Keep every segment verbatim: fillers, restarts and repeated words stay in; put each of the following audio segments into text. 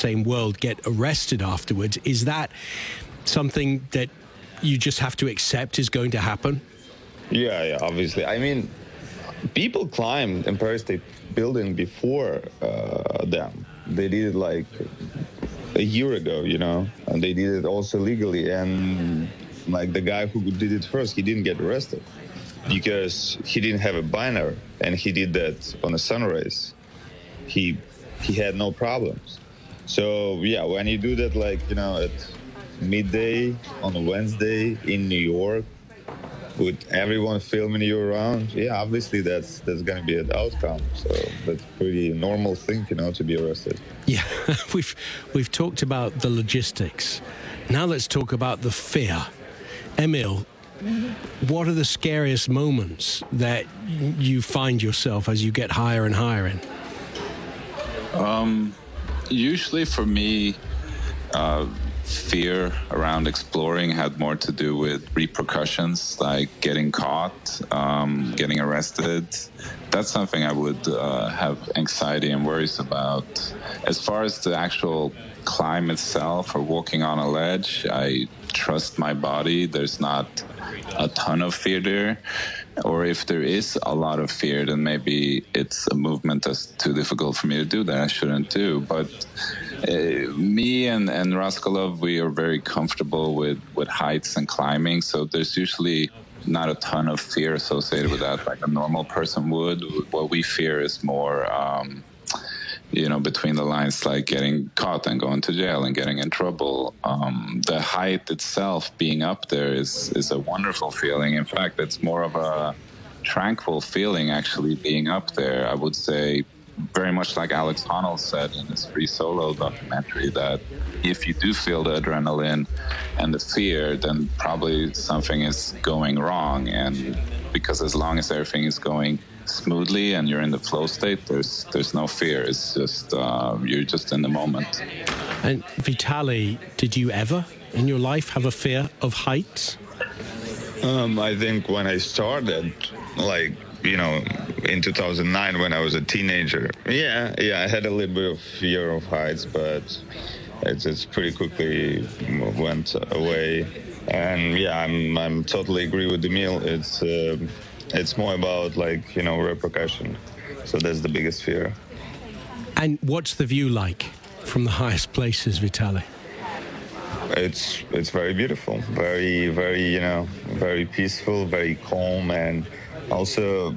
same world get arrested afterwards. Is that something that you just have to accept is going to happen? Yeah, yeah, obviously. I mean, people climbed Empire State Building before uh, them. They did it like a year ago, you know, and they did it also legally. And like the guy who did it first, he didn't get arrested because he didn't have a banner, and he did that on a sunrise. He he had no problems. So yeah, when you do that, like, you know, at midday on a Wednesday in New York, with everyone filming you around, yeah, obviously that's that's going to be an outcome. So that's a pretty normal thing, you know, to be arrested. Yeah, we've we've talked about the logistics. Now let's talk about the fear. Emil, what are the scariest moments that you find yourself as you get higher and higher in? Um, usually for me, uh, fear around exploring had more to do with repercussions, like getting caught, um, getting arrested. That's something I would uh, have anxiety and worries about. As far as the actual climb itself or walking on a ledge, I trust my body. There's not a ton of fear there. Or if there is a lot of fear, then maybe it's a movement that's too difficult for me to do that I shouldn't do. But uh, me and, and Raskolov, we are very comfortable with, with heights and climbing, so there's usually not a ton of fear associated with that like a normal person would. What we fear is more, um, you know, between the lines, like getting caught and going to jail and getting in trouble. Um, the height itself, being up there, is is a wonderful feeling. In fact, it's more of a tranquil feeling, actually, being up there. I would say, very much like Alex Honnold said in his Free Solo documentary, that if you do feel the adrenaline and the fear, then probably something is going wrong. And because as long as everything is going smoothly and you're in the flow state, there's there's no fear. It's just uh, you're just in the moment. And Vitaly, did you ever in your life have a fear of heights? Um, I think when I started, like, you know, in two thousand nine when I was a teenager, yeah, yeah, I had a little bit of fear of heights, but it's it's pretty quickly went away. And yeah, I'm I'm totally agree with Emil. It's uh, It's more about, like, you know, repercussion. So that's the biggest fear. And what's the view like from the highest places, Vitaly? It's it's very beautiful, very, very, you know, very peaceful, very calm. And also,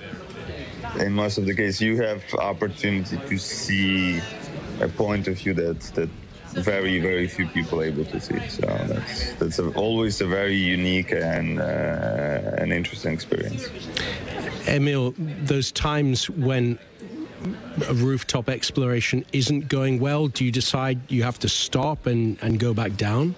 in most of the case, you have opportunity to see a point of view that that very, very few people are able to see. So that's that's a, always a very unique and uh, an interesting experience. Emil, those times when a rooftop exploration isn't going well, do you decide you have to stop and, and go back down?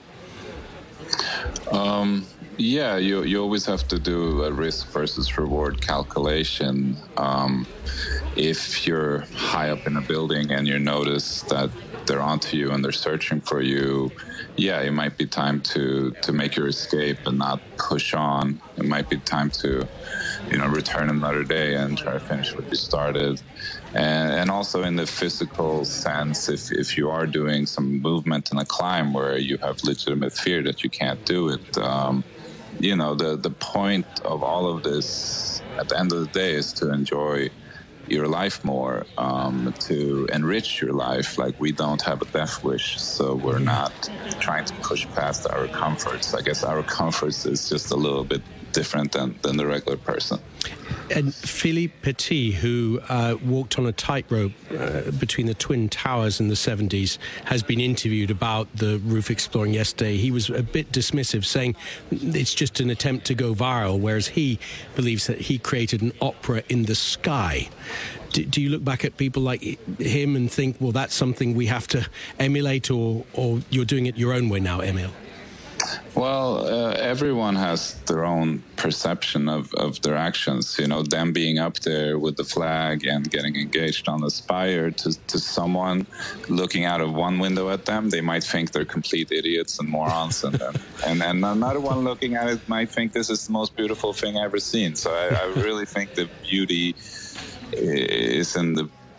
Um, yeah, you you always have to do a risk versus reward calculation. Um, if you're high up in a building and you notice that they're onto you and they're searching for you, yeah, it might be time to, to make your escape and not push on. It might be time to, you know, return another day and try to finish what you started. And, and also in the physical sense, if, if you are doing some movement in a climb where you have legitimate fear that you can't do it, um, you know, the, the point of all of this at the end of the day is to enjoy your life more, um, to enrich your life. Like, we don't have a death wish, so we're not trying to push past our comforts. I guess our comforts is just a little bit different than, than the regular person. And Philippe Petit, who uh, walked on a tightrope uh, between the Twin Towers in the seventies, has been interviewed about the roof exploring yesterday. He was a bit dismissive, saying it's just an attempt to go viral, whereas he believes that he created an opera in the sky. Do, do you look back at people like him and think, well, that's something we have to emulate, or, or you're doing it your own way now, Emil? Well, uh, everyone has their own perception of, of their actions. You know, them being up there with the flag and getting engaged on the spire, to, to someone looking out of one window at them, they might think they're complete idiots and morons. and, and and another one looking at it might think this is the most beautiful thing I've ever seen. So I, I really think the beauty is in the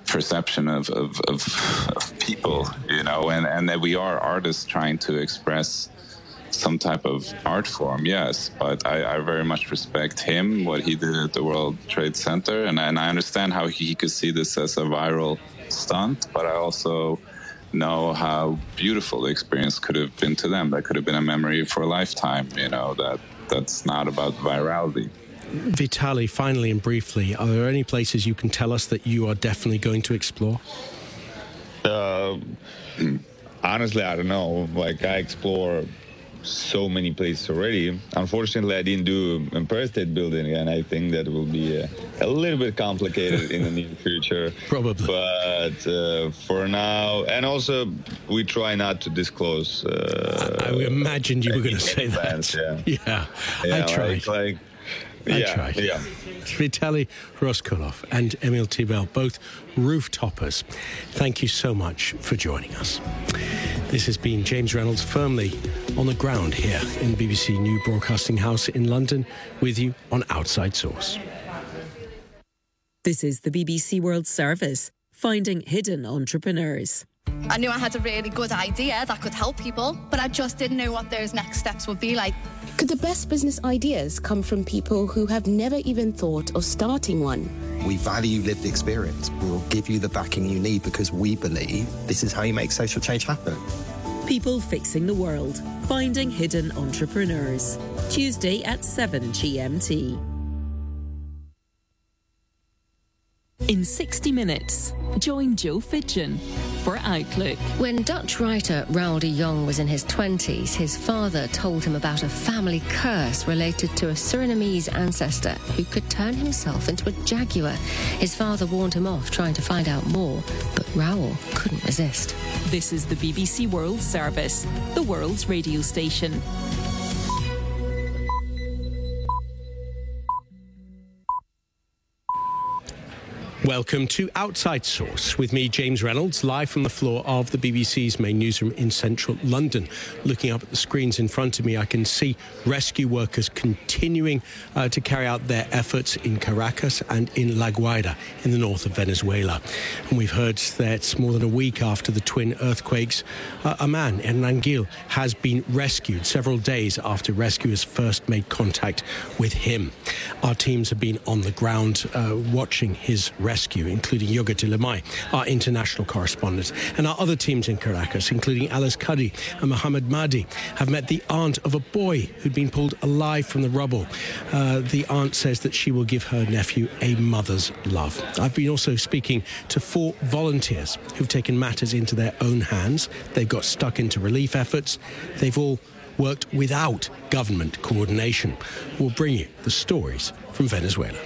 perception of, of, of, of people, you know, and, and that we are artists trying to express some type of art form, yes, but I, I very much respect him, what he did at the World Trade Center, and, and I understand how he, he could see this as a viral stunt, but I also know how beautiful the experience could have been to them. That could have been a memory for a lifetime, you know, that that's not about virality. Vitaly, finally and briefly, are there any places you can tell us that you are definitely going to explore? Uh, honestly, I don't know. Like, I explore so many places already. Unfortunately, I didn't do Empire State Building, and I think that will be a, a little bit complicated in the near future. Probably. But uh, for now, and also we try not to disclose. Uh, I imagined you were going to say plans, that. Yeah, yeah, yeah I tried. Like, like, I yeah, tried. Yeah. Vitaly Roskolov and Emil Tibel, both roof toppers. Thank you so much for joining us. This has been James Reynolds, firmly on the ground here in the B B C New Broadcasting House in London, with you on Outside Source. This is the B B C World Service, finding hidden entrepreneurs. I knew I had a really good idea that could help people, but I just didn't know what those next steps would be like. Could the best business ideas come from people who have never even thought of starting one? We value lived experience. We'll give you the backing you need because we believe this is how you make social change happen. People fixing the world, finding hidden entrepreneurs. Tuesday at seven G M T. In sixty minutes, join Joe Fitchin for Outlook. When Dutch writer Raoul de Jong was in his twenties, his father told him about a family curse related to a Surinamese ancestor who could turn himself into a jaguar. His father warned him off trying to find out more, but Raoul couldn't resist. This is the B B C World Service, the world's radio station. Welcome to Outside Source with me, James Reynolds, live from the floor of the B B C's main newsroom in central London. Looking up at the screens in front of me, I can see rescue workers continuing uh, to carry out their efforts in Caracas and in La Guaira in the north of Venezuela. And we've heard that more than a week after the twin earthquakes, uh, a man, Hernan Gil, has been rescued several days after rescuers first made contact with him. Our teams have been on the ground uh, watching his rescue. Rescue, including Yogita Lemay, our international correspondent, and our other teams in Caracas, including Alice Cuddy and Mohammed Mahdi, have met the aunt of a boy who'd been pulled alive from the rubble. Uh, the aunt says that she will give her nephew a mother's love. I've been also speaking to four volunteers who've taken matters into their own hands. They've got stuck into relief efforts. They've all worked without government coordination. We'll bring you the stories from Venezuela.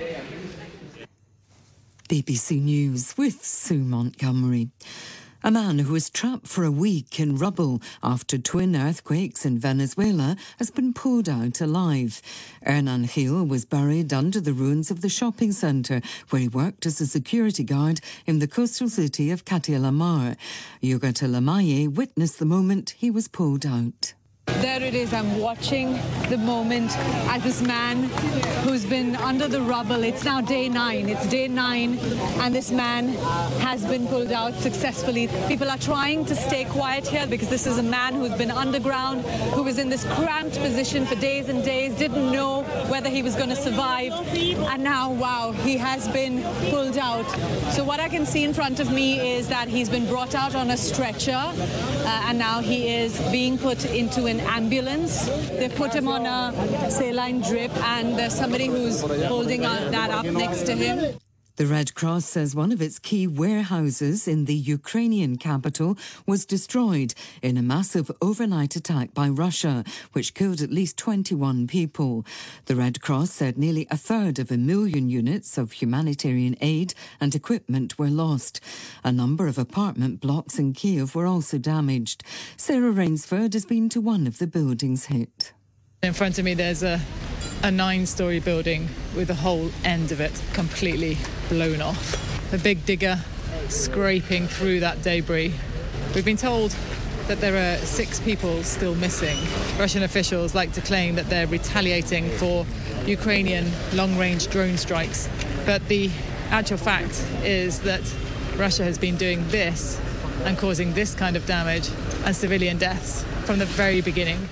B B C News with Sue Montgomery. A man who was trapped for a week in rubble after twin earthquakes in Venezuela has been pulled out alive. Hernan Gil was buried under the ruins of the shopping centre where he worked as a security guard in the coastal city of Catia la Mar. Yogita Lemay witnessed the moment he was pulled out. There it is. I'm watching the moment as this man who's been under the rubble, it's now day nine, it's day nine, and this man has been pulled out successfully. People are trying to stay quiet here because this is a man who's been underground, who was in this cramped position for days and days, didn't know whether he was going to survive, and now, wow, he has been pulled out. So what I can see in front of me is that he's been brought out on a stretcher, uh, and now he is being put into an ambulance. They've put him on a saline drip, and there's somebody who's holding that up next to him. The Red Cross says one of its key warehouses in the Ukrainian capital was destroyed in a massive overnight attack by Russia, which killed at least twenty-one people. The Red Cross said nearly a third of a million units of humanitarian aid and equipment were lost. A number of apartment blocks in Kiev were also damaged. Sarah Rainsford has been to one of the buildings hit. In front of me there's a, a nine-storey building with the whole end of it completely blown off. A big digger scraping through that debris. We've been told that there are six people still missing. Russian officials like to claim that they're retaliating for Ukrainian long-range drone strikes. But the actual fact is that Russia has been doing this and causing this kind of damage and civilian deaths from the very beginning.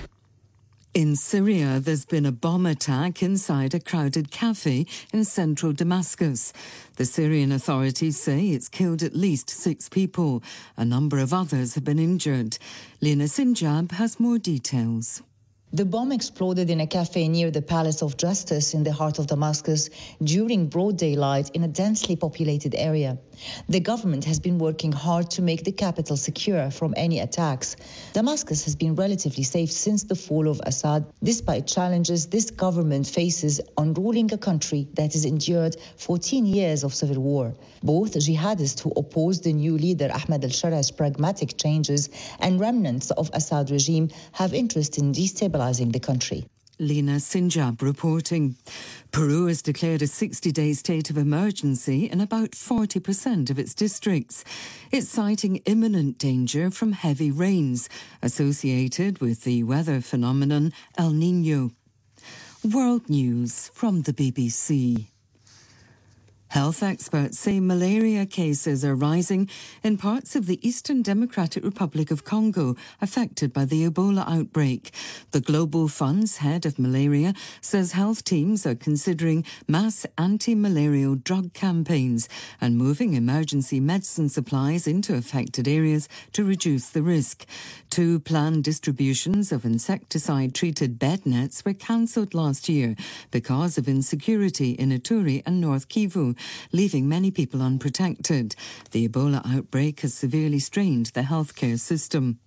In Syria, there's been a bomb attack inside a crowded cafe in central Damascus. The Syrian authorities say it's killed at least six people. A number of others have been injured. Lena Sinjab has more details. The bomb exploded in a cafe near the Palace of Justice in the heart of Damascus during broad daylight in a densely populated area. The government has been working hard to make the capital secure from any attacks. Damascus has been relatively safe since the fall of Assad, despite challenges this government faces on ruling a country that has endured fourteen years of civil war. Both jihadists who oppose the new leader Ahmed al-Shara's pragmatic changes and remnants of Assad regime have interest in destabilizing the country. Lena Sinjab reporting. Peru has declared a sixty-day state of emergency in about forty percent of its districts. It's citing imminent danger from heavy rains associated with the weather phenomenon El Niño. World News from the B B C. Health experts say malaria cases are rising in parts of the Eastern Democratic Republic of Congo affected by the Ebola outbreak. The Global Fund's head of malaria says health teams are considering mass anti-malarial drug campaigns and moving emergency medicine supplies into affected areas to reduce the risk. Two planned distributions of insecticide-treated bed nets were cancelled last year because of insecurity in Ituri and North Kivu, leaving many people unprotected. The Ebola outbreak has severely strained the healthcare system.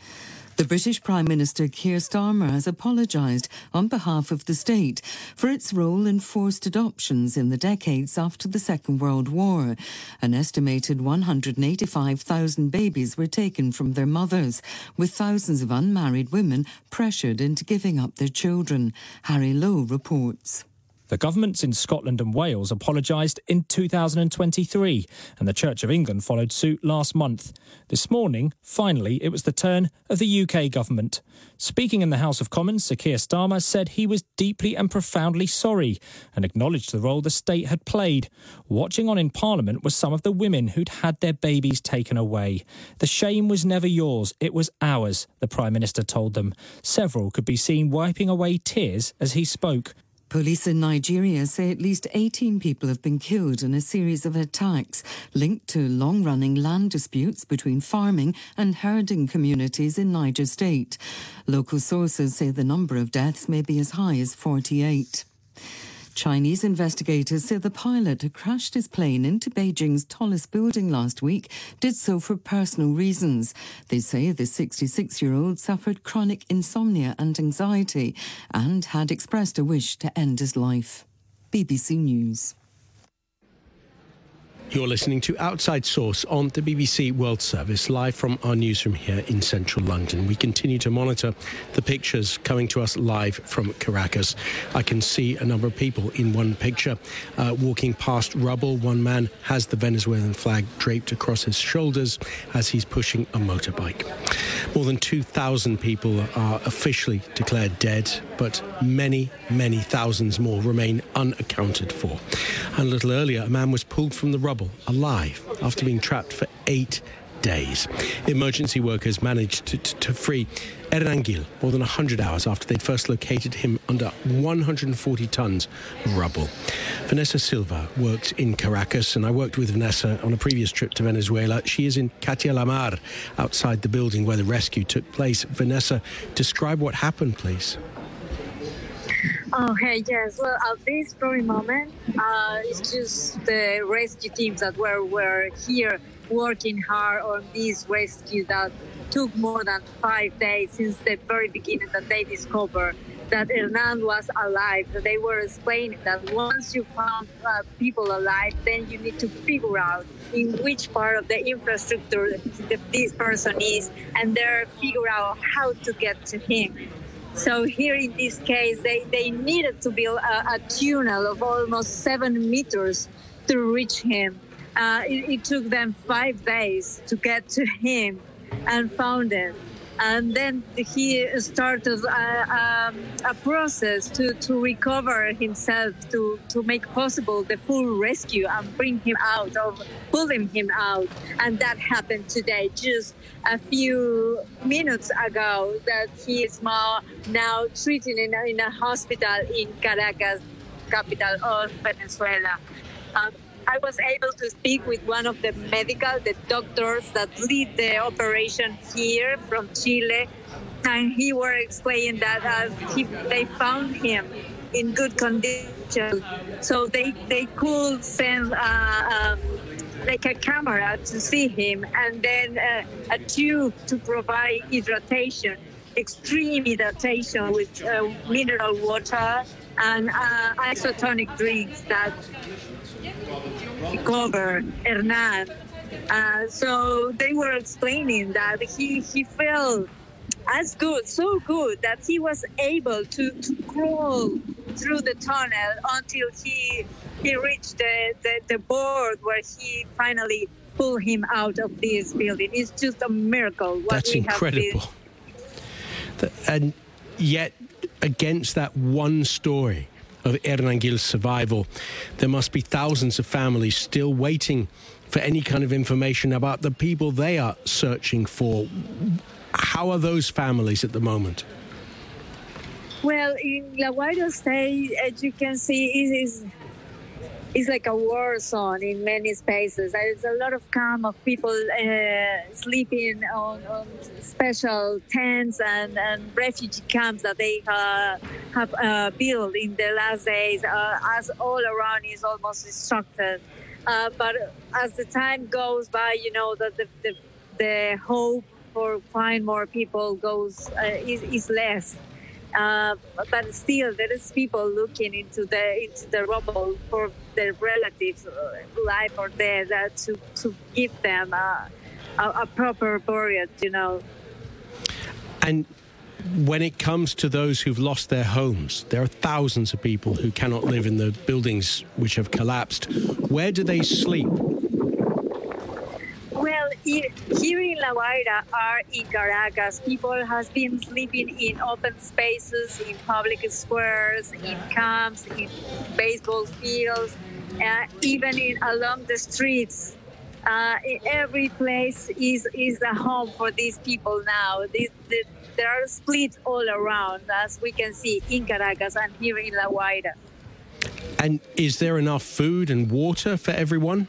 The British Prime Minister Keir Starmer has apologised on behalf of the state for its role in forced adoptions in the decades after the Second World War. An estimated one hundred eighty-five thousand babies were taken from their mothers, with thousands of unmarried women pressured into giving up their children. Harry Lowe reports. The governments in Scotland and Wales apologised in two thousand twenty-three, and the Church of England followed suit last month. This morning, finally, it was the turn of the U K government. Speaking in the House of Commons, Sir Keir Starmer said he was deeply and profoundly sorry and acknowledged the role the state had played. Watching on in Parliament was some of the women who'd had their babies taken away. The shame was never yours, it was ours, the Prime Minister told them. Several could be seen wiping away tears as he spoke. Police in Nigeria say at least eighteen people have been killed in a series of attacks linked to long-running land disputes between farming and herding communities in Niger State. Local sources say the number of deaths may be as high as forty-eight. Chinese investigators say the pilot who crashed his plane into Beijing's tallest building last week did so for personal reasons. They say the sixty-six-year-old suffered chronic insomnia and anxiety and had expressed a wish to end his life. B B C News. You're listening to Outside Source on the B B C World Service, live from our newsroom here in central London. We continue to monitor the pictures coming to us live from Caracas. I can see a number of people in one picture uh, walking past rubble. One man has the Venezuelan flag draped across his shoulders as he's pushing a motorbike. More than two thousand people are officially declared dead, but many, many thousands more remain unaccounted for. And a little earlier, a man was pulled from the rubble alive after being trapped for eight days. Emergency workers managed to, to, to free Hernan Gil more than one hundred hours after they'd first located him under one hundred forty tons of rubble. Vanessa Silva worked in Caracas, and I worked with Vanessa on a previous trip to Venezuela. She is in Katia Lamar, outside the building where the rescue took place. Vanessa, describe what happened, please. Oh, hey, yes. Well, at this very moment, uh, it's just the rescue teams that were, were here working hard on this rescue that took more than five days since the very beginning that they discovered that Hernan was alive. They were explaining that once you found uh, people alive, then you need to figure out in which part of the infrastructure this person is, and then figure out how to get to him. So here in this case, they, they needed to build a, a tunnel of almost seven meters to reach him. Uh, it, it took them five days to get to him and found him. And then he started a, um, a process to, to recover himself, to, to make possible the full rescue and bring him out, or pulling him out. And that happened today, just a few minutes ago, that he is now, now treated in a, in a hospital in Caracas, capital of Venezuela. Um, I was able to speak with one of the medical, the doctors that lead the operation here from Chile, and he were explaining that uh, he, they found him in good condition, so they they could send uh, um, like a camera to see him, and then uh, a tube to provide hydration, extreme hydration with uh, mineral water and uh, isotonic drinks that cover Hernan. Uh, so they were explaining that he, he felt as good, so good, that he was able to, to crawl through the tunnel until he he reached the, the, the board where he finally pulled him out of this building. It's just a miracle. What That's we incredible. Have and yet, against that one story of Hernan Gil's survival, there must be thousands of families still waiting for any kind of information about the people they are searching for. How are those families at the moment? Well, in La Guaira State, as you can see, it is it's like a war zone in many spaces. There's a lot of camp of people uh, sleeping on, on special tents and, and refugee camps that they uh, have uh, built in the last days, uh, as all around is almost destructed. Uh, but as the time goes by, you know, that the, the, the hope for find more people goes uh, is, is less. Uh, but still, there is people looking into the into the rubble for their relatives, uh, life or death, uh, to to give them uh, a, a proper burial, you know. And when it comes to those who've lost their homes, there are thousands of people who cannot live in the buildings which have collapsed. Where do they sleep? Well, here in La Guaira or in Caracas, people have been sleeping in open spaces, in public squares, in camps, in baseball fields, uh, even in along the streets. Uh, every place is, is a home for these people now. These, the, they are split all around, as we can see in Caracas and here in La Guaira. And is there enough food and water for everyone?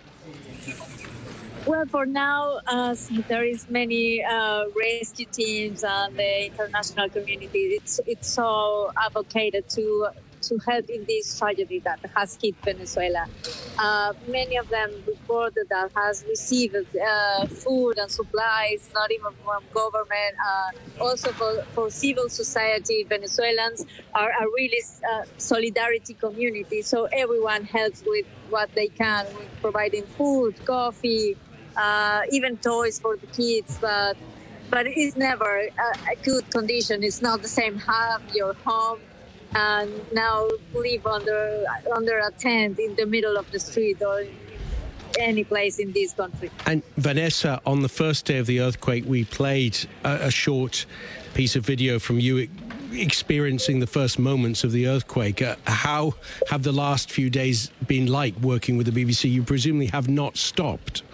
Well, for now, uh, there is many uh, rescue teams and the international community. It's it's so advocated to to help in this tragedy that has hit Venezuela. Uh, many of them reported that has received uh, food and supplies, not even from government. Uh, also for, for civil society, Venezuelans are a really uh, solidarity community. So everyone helps with what they can, with providing food, coffee, Uh, even toys for the kids, but but it's never a, a good condition. It's not the same. Have your home and now live under under a tent in the middle of the street or any place in this country. And Vanessa, on the first day of the earthquake, we played a, a short piece of video from you experiencing the first moments of the earthquake. Uh, how have the last few days been like working with the B B C? You presumably have not stopped.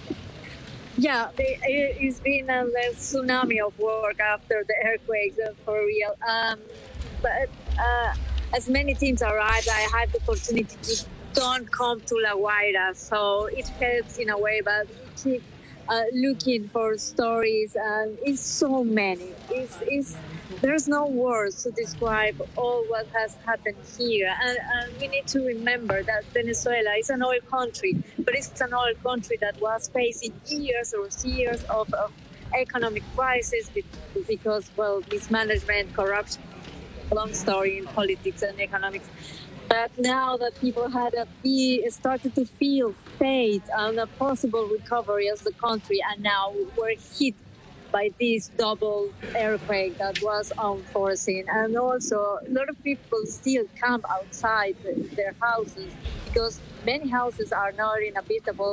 Yeah, it's been a tsunami of work after the earthquake, for real. Um, but uh, as many teams arrived, I had the opportunity to don't come to La Guaira, so it helps in a way, but we keep uh, looking for stories, and it's so many. It's, it's There's no words to describe all what has happened here. And, and we need to remember that Venezuela is an oil country, but it's an oil country that was facing years or years of, of economic crisis because, well, mismanagement, corruption, long story in politics and economics. But now that people had a, be, started to feel faith and a possible recovery as the country, and now we're hit by this double earthquake that was unforeseen. And also, a lot of people still camp outside their houses because many houses are not inhabitable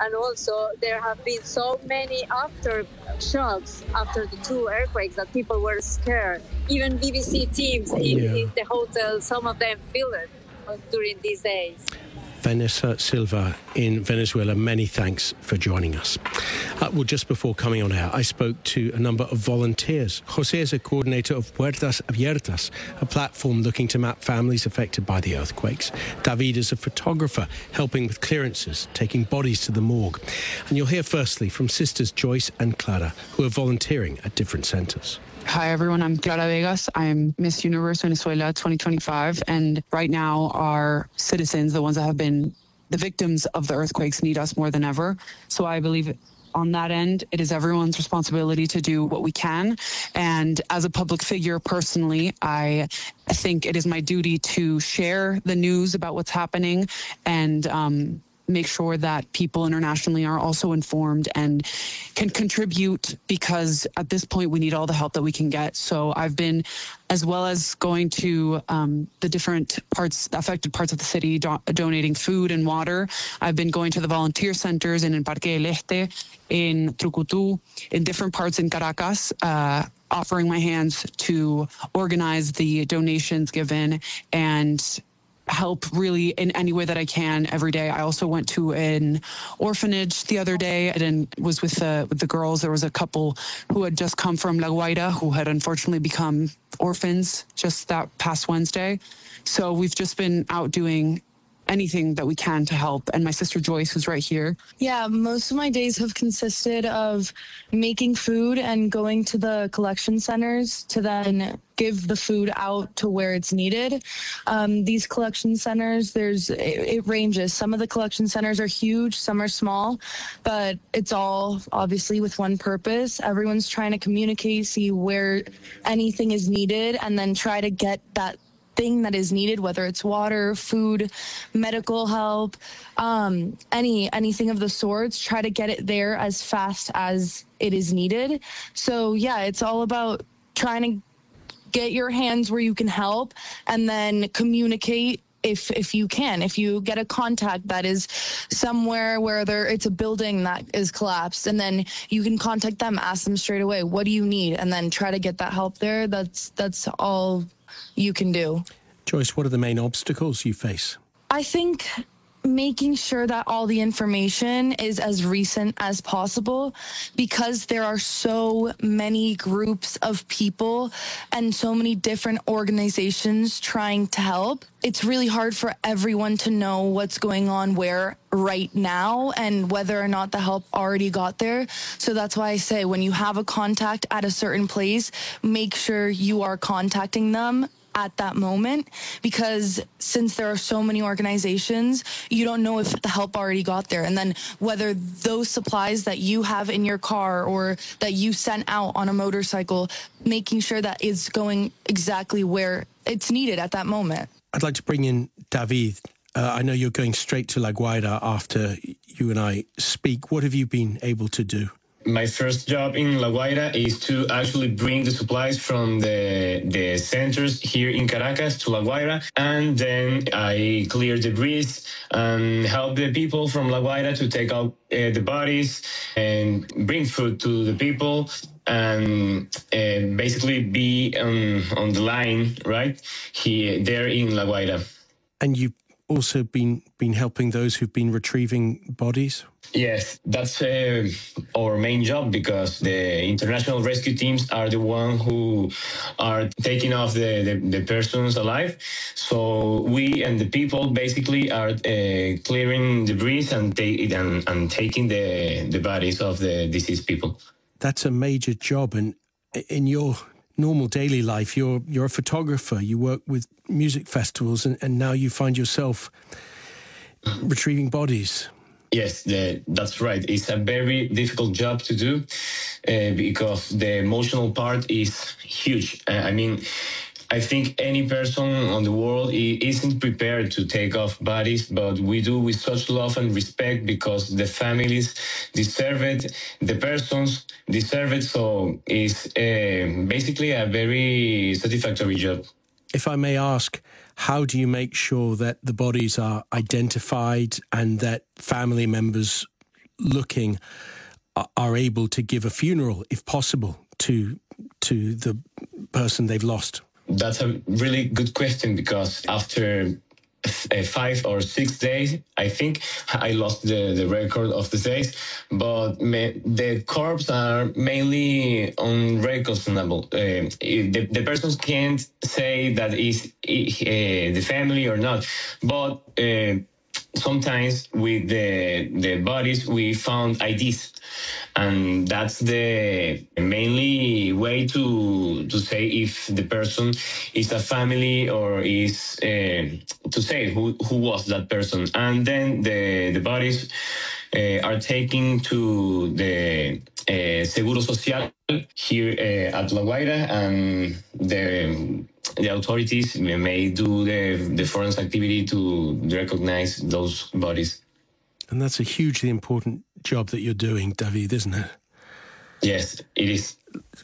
And also, there have been so many aftershocks after the two earthquakes that people were scared. Even B B C teams in, Yeah. in the hotel, some of them feel it uh, during these days. Vanessa Silva in Venezuela, many thanks for joining us. Uh, well, just before coming on air, I spoke to a number of volunteers. Jose is a coordinator of Puertas Abiertas, a platform looking to map families affected by the earthquakes. David is a photographer helping with clearances, taking bodies to the morgue. And you'll hear firstly from sisters Joyce and Clara, who are volunteering at different centres. Hi, everyone. I'm Clara Vegas. I'm Miss Universe Venezuela twenty twenty-five. And right now, our citizens, the ones that have been the victims of the earthquakes, need us more than ever. So I believe on that end, it is everyone's responsibility to do what we can. And as a public figure, personally, I think it is my duty to share the news about what's happening and um, make sure that people internationally are also informed and can contribute, because at this point we need all the help that we can get. So I've been, as well as going to um, the different parts, affected parts of the city, do- donating food and water. I've been going to the volunteer centers in Parque del Este, in Trucutu, in different parts in Caracas, uh, offering my hands to organize the donations given and help really in any way that I can every day. I also went to an orphanage the other day and was with the, with the girls. There was a couple who had just come from La Guaira who had unfortunately become orphans just that past Wednesday. So we've just been out doing anything that we can to help. And my sister Joyce, who's right here. Yeah, most of my days have consisted of making food and going to the collection centers to then give the food out to where it's needed. Um, these collection centers, there's it, it ranges. Some of the collection centers are huge, some are small, but it's all obviously with one purpose. Everyone's trying to communicate, see where anything is needed, and then try to get that thing that is needed, whether it's water, food, medical help, um, any anything of the sorts, try to get it there as fast as it is needed. So yeah, it's all about trying to get your hands where you can help and then communicate if if you can. If you get a contact that is somewhere where there it's a building that is collapsed, and then you can contact them, ask them straight away, what do you need? And then try to get that help there. That's that's all you can do. Joyce, what are the main obstacles you face? I think making sure that all the information is as recent as possible, because there are so many groups of people and so many different organizations trying to help. It's really hard for everyone to know what's going on where right now and whether or not the help already got there. So that's why I say when you have a contact at a certain place, make sure you are contacting them at that moment, because since there are so many organizations, you don't know if the help already got there. And then whether those supplies that you have in your car or that you sent out on a motorcycle, making sure that it's going exactly where it's needed at that moment. I'd like to bring in David. Uh, I know you're going straight to La Guaira after you and I speak. What have you been able to do? My first job in La Guaira is to actually bring the supplies from the the centers here in Caracas to La Guaira, and then I clear debris and help the people from La Guaira to take out uh, the bodies and bring food to the people, and uh, basically be um, on the line right here there in La Guaira. And you've also been been helping those who've been retrieving bodies? Yes, that's uh, our main job, because the international rescue teams are the one who are taking off the, the, the persons alive. So we and the people basically are uh, clearing debris and, ta- and, and taking the, the bodies of the deceased people. That's a major job. And in your normal daily life, you're you're a photographer, you work with music festivals, and, and now you find yourself retrieving bodies. Yes, the, that's right. It's a very difficult job to do uh, because the emotional part is huge. Uh, I mean, I think any person on the world isn't prepared to take off bodies, but we do with such love and respect because the families deserve it, the persons deserve it. So it's uh, basically a very satisfactory job. If I may ask, how do you make sure that the bodies are identified and that family members looking are able to give a funeral, if possible, to to the person they've lost? That's a really good question, because after uh, five or six days, I think I lost the, the record of the days, but me, the corpses are mainly unrecognizable. Uh, the, the persons can't say that is uh, the family or not, but uh, sometimes with the the bodies we found I Ds, and that's the mainly way to to say if the person is a family or is uh, to say who who was that person. And then the the bodies uh, are taken to the uh, Seguro Social here uh, at La Guaira, and the the authorities may do the, the forensic activity to recognize those bodies. And that's a hugely important job that you're doing, David, isn't it? Yes, it is.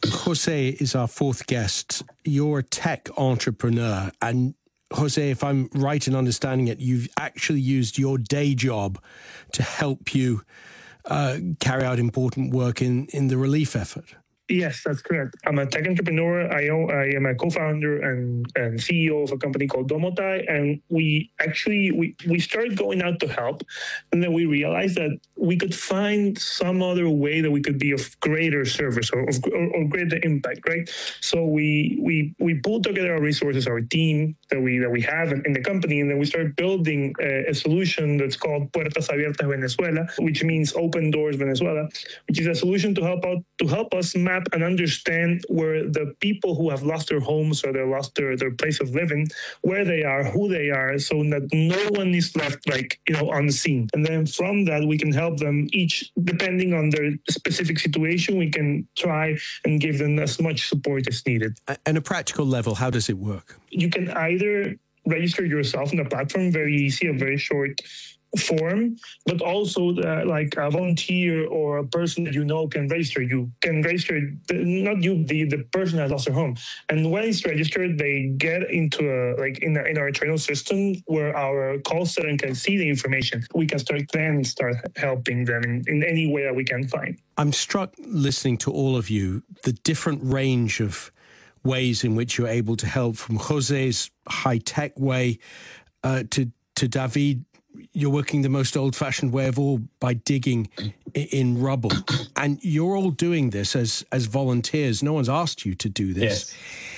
Jose is our fourth guest. You're a tech entrepreneur. And Jose, if I'm right in understanding it, you've actually used your day job to help you uh, carry out important work in, in the relief effort. Yes, that's correct. I'm a tech entrepreneur. I, own, I am a co-founder and, and C E O of a company called Domotai. And we actually, we, we started going out to help. And then we realized that we could find some other way that we could be of greater service or, of, or, or greater impact, right? So we we we pulled together our resources, our team that we that we have in, in the company, and then we started building a, a solution that's called Puertas Abiertas Venezuela, which means Open Doors Venezuela, which is a solution to help out to help us map and understand where the people who have lost their homes or they lost their, their place of living, where they are, who they are, so that no one is left like, you know, unseen. And then from that, we can help them each, depending on their specific situation, we can try and give them as much support as needed. At a practical level, how does it work? You can either register yourself on the platform, very easy, a very short form, but also uh, like a volunteer or a person that you know can register. You can register, the, not you, the, the person that lost their home. And when it's registered, they get into a, like in, a, in our internal system where our call center can see the information. We can start then start helping them in, in any way that we can find. I'm struck listening to all of you, the different range of ways in which you're able to help, from Jose's high-tech way uh, to, to David. You're working the most old-fashioned way of all, by digging in rubble. And you're all doing this as as volunteers. No one's asked you to do this. Yes.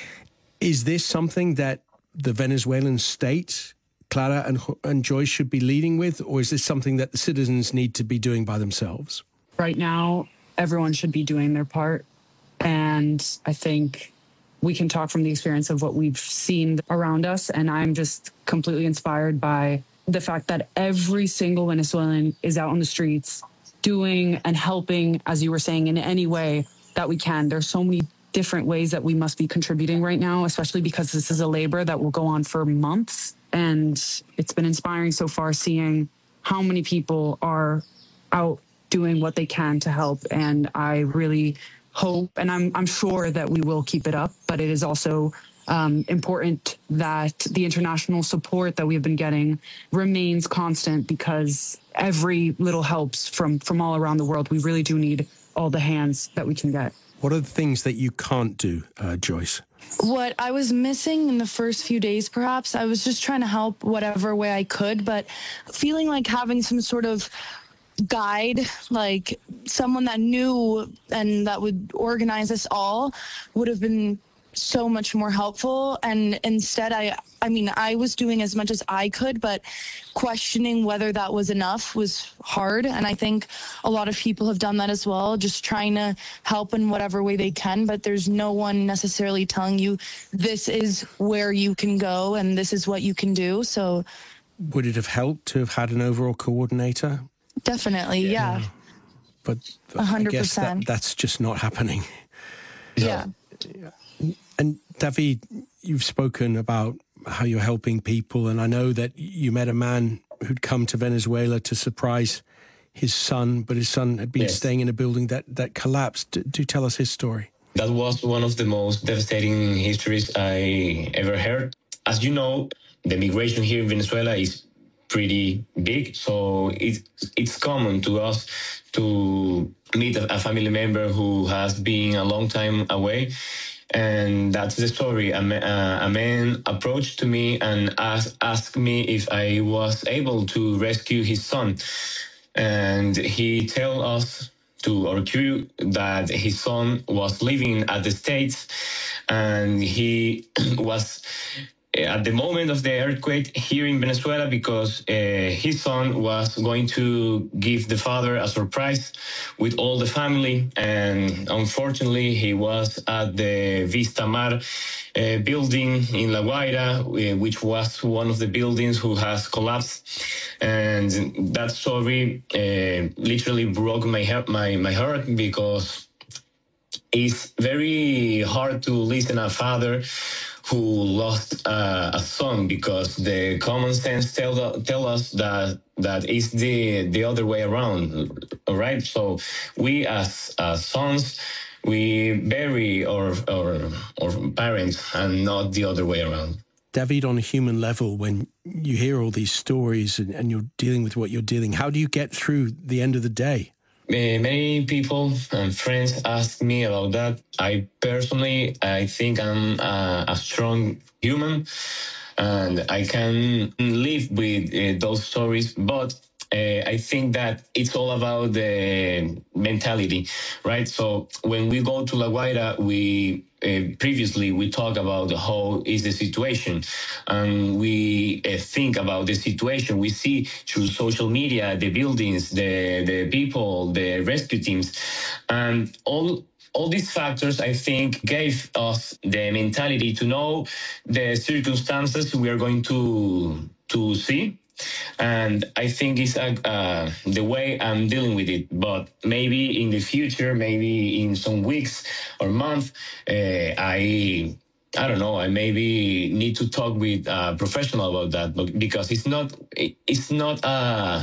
Is this something that the Venezuelan state, Clara and, and Joyce, should be leading with? Or is this something that the citizens need to be doing by themselves? Right now, everyone should be doing their part. And I think we can talk from the experience of what we've seen around us. And I'm just completely inspired by the fact that every single Venezuelan is out on the streets doing and helping, as you were saying, in any way that we can. There's so many different ways that we must be contributing right now, especially because this is a labor that will go on for months. And it's been inspiring so far seeing how many people are out doing what they can to help. And I really hope, and I'm, I'm sure that we will keep it up, but it is also Um, important that the international support that we've been getting remains constant, because every little helps from, from all around the world. We really do need all the hands that we can get. What are the things that you can't do, uh, Joyce? What I was missing in the first few days, perhaps, I was just trying to help whatever way I could, but feeling like having some sort of guide, like someone that knew and that would organize us all, would have been so much more helpful. And instead, I I mean, I was doing as much as I could, but questioning whether that was enough was hard. And I think a lot of people have done that as well, just trying to help in whatever way they can. But there's no one necessarily telling you this is where you can go and this is what you can do. So would it have helped to have had an overall coordinator? Definitely, yeah. yeah. But one hundred percent. I guess that, that's just not happening. Yeah. yeah. And David, you've spoken about how you're helping people, and I know that you met a man who'd come to Venezuela to surprise his son, but his son had been yes. staying in a building that, that collapsed. Do, do tell us his story. That was one of the most devastating histories I ever heard. As you know, the migration here in Venezuela is pretty big, so it's it's common to us to meet a, a family member who has been a long time away. And that's the story. A, uh, a man approached to me and asked, asked me if I was able to rescue his son. And he told us, to our crew, that his son was living at the States, and he was at the moment of the earthquake here in Venezuela because uh, his son was going to give the father a surprise with all the family, and unfortunately he was at the Vista Mar uh, building in La Guaira, uh, which was one of the buildings who has collapsed. And that story uh, literally broke my, my, my heart, because it's very hard to listen to a father who lost uh, a son, because the common sense tell tell us that that is the the other way around, all right? So we as, as sons, we bury our, our our parents, and not the other way around. David, on a human level, when you hear all these stories and, and you're dealing with what you're dealing, how do you get through the end of the day? Uh, many people and friends ask me about that. I personally, I think I'm a, a strong human, and I can live with uh, those stories, but uh, I think that it's all about the mentality, right? So when we go to La Guaira, we uh, previously we talk about how is the situation, and we uh, think about the situation. We see through social media the buildings, the the people, the rescue teams, and all. All these factors, I think, gave us the mentality to know the circumstances we are going to to see. And I think it's uh, uh, the way I'm dealing with it. But maybe in the future, maybe in some weeks or months, uh, I... I don't know. I maybe need to talk with a professional about that, but because it's not, it's not a,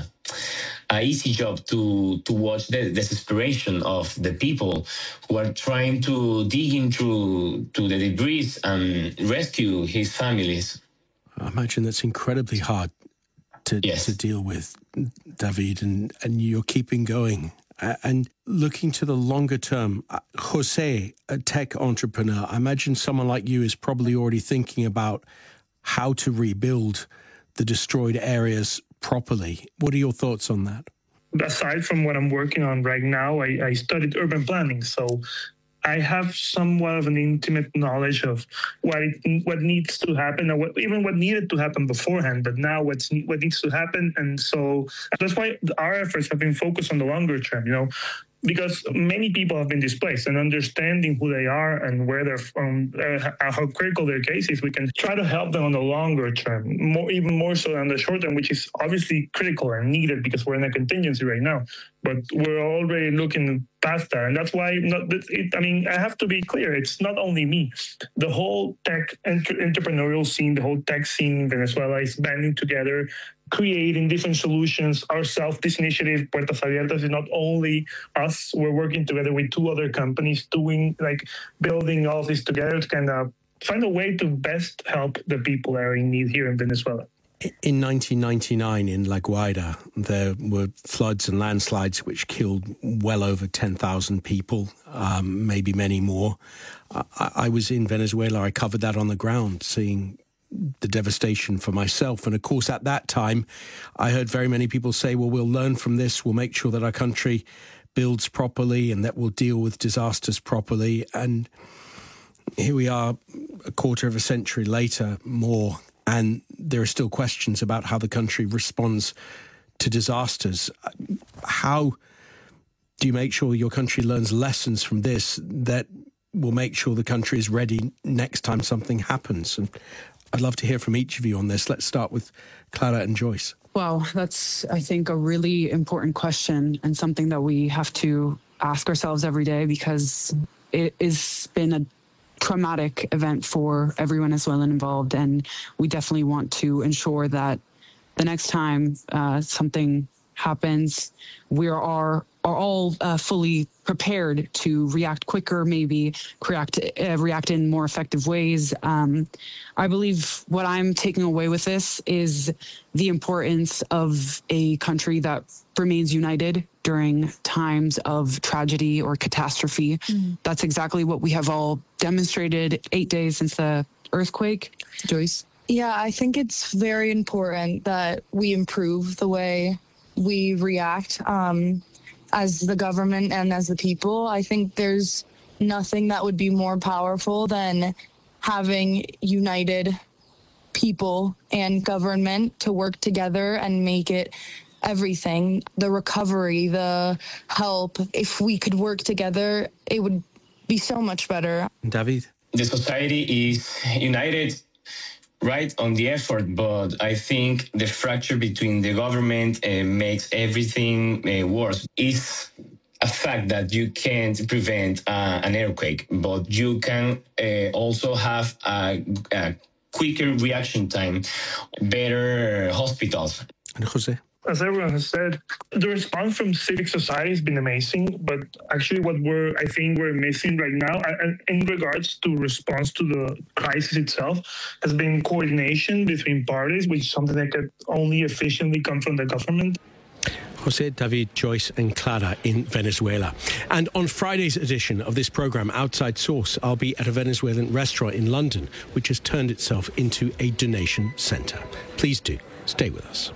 a easy job to to watch the desperation of the people who are trying to dig into to the debris and rescue his families. I imagine that's incredibly hard to yes. to deal with, David, and and you're keeping going. Uh, and looking to the longer term, uh, Jose, a tech entrepreneur, I imagine someone like you is probably already thinking about how to rebuild the destroyed areas properly. What are your thoughts on that? Aside from what I'm working on right now, I, I studied urban planning, so I have somewhat of an intimate knowledge of what it, what needs to happen, or what, even what needed to happen beforehand, but now what's what needs to happen. And so that's why our efforts have been focused on the longer term, you know, because many people have been displaced, and understanding who they are and where they're from, uh, how critical their case is, we can try to help them on the longer term, more, even more so than the short term, which is obviously critical and needed because we're in a contingency right now. But we're already looking past that. And that's why, not, it, I mean, I have to be clear, it's not only me. The whole tech entre- entrepreneurial scene, the whole tech scene in Venezuela is banding together, creating different solutions ourselves. This initiative, Puertas Abiertas, is not only us. We're working together with two other companies doing, like, building all of this together to kind of find a way to best help the people that are in need here in Venezuela. In nineteen ninety-nine in La Guaira, there were floods and landslides which killed well over ten thousand people, um, maybe many more. I, I was in Venezuela. I covered that on the ground, seeing the devastation for myself. And of course, at that time, I heard very many people say, well, we'll learn from this. We'll make sure that our country builds properly and that we'll deal with disasters properly. And here we are a quarter of a century later, more, and there are still questions about how the country responds to disasters. How do you make sure your country learns lessons from this that will make sure the country is ready next time something happens? And I'd love to hear from each of you on this. Let's start with Clara and Joyce. Well, that's, I think, a really important question, and something that we have to ask ourselves every day, because it has been a traumatic event for every Venezuelan involved, and we definitely want to ensure that the next time uh, something happens, we are are all uh, fully prepared to react quicker, maybe react, uh, react in more effective ways. Um, I believe what I'm taking away with this is the importance of a country that remains united during times of tragedy or catastrophe. Mm. That's exactly what we have all demonstrated eight days since the earthquake. Joyce? Yeah, I think it's very important that we improve the way we react um, as the government and as the people. I think there's nothing that would be more powerful than having united people and government to work together and make it everything. The recovery, the help, if we could work together, it would be so much better. David? The society is united right on the effort, but I think the fracture between the government uh, makes everything uh, worse. It's a fact that you can't prevent uh, an earthquake, but you can uh, also have a, a quicker reaction time, better hospitals. And Jose? As everyone has said, the response from civic society has been amazing, but actually what we're, I think we're missing right now, and in regards to response to the crisis itself, has been coordination between parties, which is something that could only efficiently come from the government. Jose, David, Joyce and Clara in Venezuela. And on Friday's edition of this programme, Outside Source, I'll be at a Venezuelan restaurant in London, which has turned itself into a donation centre. Please do stay with us.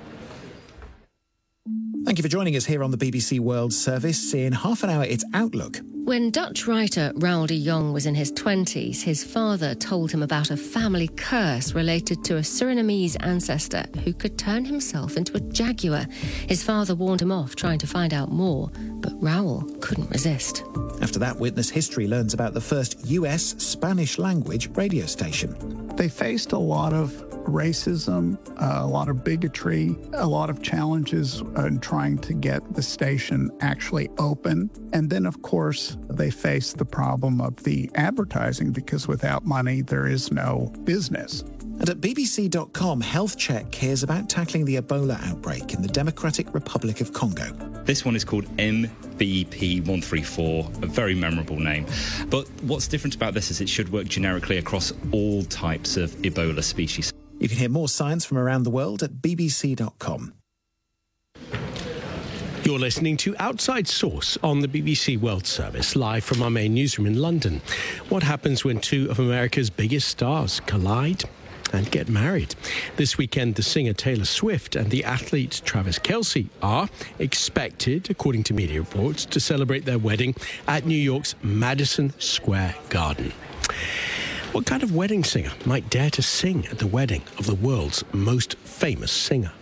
Thank you for joining us here on the B B C World Service. In half an hour, it's Outlook. When Dutch writer Raoul de Jong was in his twenties, his father told him about a family curse related to a Surinamese ancestor who could turn himself into a jaguar. His father warned him off trying to find out more, but Raoul couldn't resist. After that, Witness History learns about the first U S Spanish language radio station. They faced a lot of racism, uh, a lot of bigotry, a lot of challenges in trying to get the station actually open. And then, of course, they faced the problem of the advertising, because without money, there is no business. And at B B C dot com, Health Check hears about tackling the Ebola outbreak in the Democratic Republic of Congo. This one is called M B P one three four, a very memorable name. But what's different about this is it should work generically across all types of Ebola species. You can hear more science from around the world at B B C dot com. You're listening to Outside Source on the B B C World Service, live from our main newsroom in London. What happens when two of America's biggest stars collide and get married? This weekend, the singer Taylor Swift and the athlete Travis Kelce are expected, according to media reports, to celebrate their wedding at New York's Madison Square Garden. What kind of wedding singer might dare to sing at the wedding of the world's most famous singer?